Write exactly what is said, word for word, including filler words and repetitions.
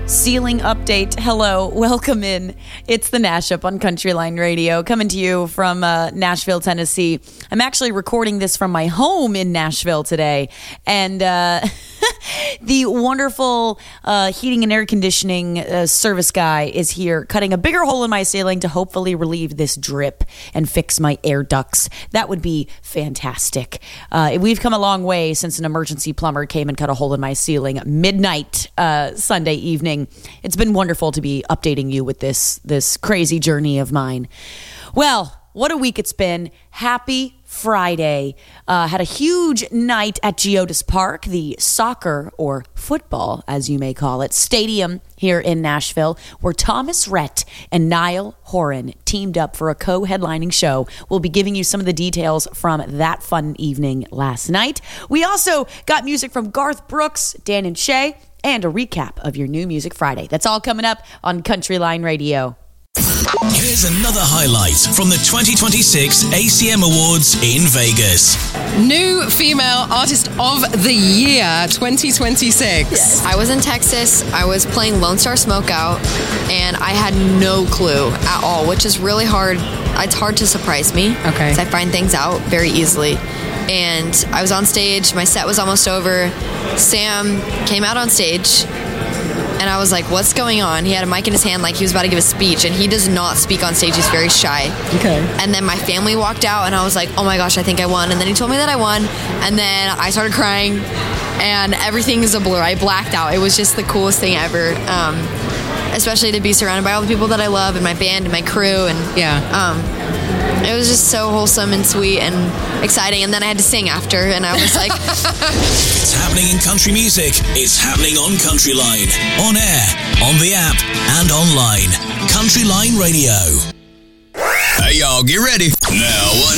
Ceiling update. Hello, welcome in. It's the Nash Up on Countryline Radio, coming to you from uh, Nashville, Tennessee. I'm actually recording this from my home in Nashville today, and uh, the wonderful uh, heating and air conditioning uh, service guy is here, cutting a bigger hole in my ceiling to hopefully relieve this drip and fix my air ducts. That would be fantastic. Uh, we've come a long way since an emergency plumber came and cut a hole in my ceiling midnight uh, Sunday evening. It's been wonderful to be updating you with this this crazy journey of mine. Well, what a week it's been. Happy Friday. Uh, had a huge night at Geodis Park, the soccer or football, as you may call it, stadium here in Nashville, where Thomas Rhett and Niall Horan teamed up for a co-headlining show. We'll be giving you some of the details from that fun evening last night. We also got music from Garth Brooks, Dan and Shay, and a recap of your New Music Friday. That's all coming up on Countryline Radio. Here's another highlight from the twenty twenty-six A C M Awards in Vegas. New Female Artist of the Year twenty twenty-six. Yes. I was in Texas. I was playing Lone Star Smokeout, and I had no clue at all, which is really hard. It's hard to surprise me. Okay. Because I find things out very easily. And I was on stage. My set was almost over. Sam came out on stage. And I was like, what's going on? He had a mic in his hand like he was about to give a speech, and he does not speak on stage. He's very shy. Okay. And then my family walked out, and I was like, oh my gosh, I think I won. And then he told me that I won, and then I started crying, and everything is a blur. I blacked out. It was just the coolest thing ever, um, especially to be surrounded by all the people that I love and my band and my crew. And yeah. Um, it was just so wholesome and sweet and exciting. And then I had to sing after, and I was like... It's happening in country music. It's happening on Countryline. On air, on the app, and online. Countryline Radio. Hey, y'all, get ready. Now, one